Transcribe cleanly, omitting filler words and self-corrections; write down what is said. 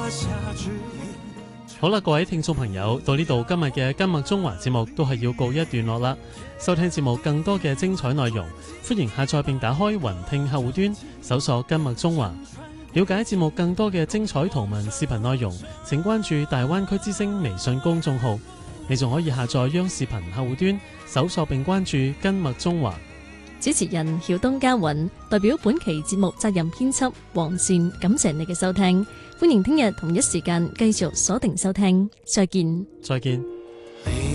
好啦，各位聽眾朋友，到呢度今日嘅今麥中華節目都係要告一段落啦。收聽節目更多嘅精彩內容，歡迎下載並打開雲聽客戶端，搜索今麥中華。了解節目更多嘅精彩圖文視頻內容，請關注大灣區之聲微信公眾號。你仲可以下載央視頻客戶端，搜索並關注今麥中華。 主持人曉東家韻代表本期節目責任編輯黃善，感謝你嘅收聽，歡迎聽日同一時間繼續鎖定收聽，再見。 再見。